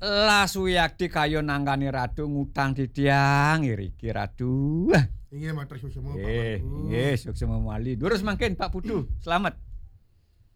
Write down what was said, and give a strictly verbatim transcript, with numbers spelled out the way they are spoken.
Lah Suyakti kaya nangkani Ratu ngutang didiang iki Ratu. Inggih matur suksema Pak Eh, Mantu. nggih suksema mali. Durus mangkin Pak Putu. Selamat.